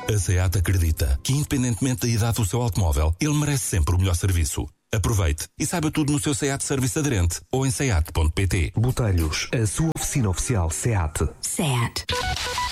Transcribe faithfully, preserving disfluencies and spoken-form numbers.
A SEAT acredita que, independentemente da idade do seu automóvel, ele merece sempre o melhor serviço. Aproveite e saiba tudo no seu SEAT Service aderente ou em seat ponto pt. Botelhos, a sua oficina oficial SEAT. SEAT.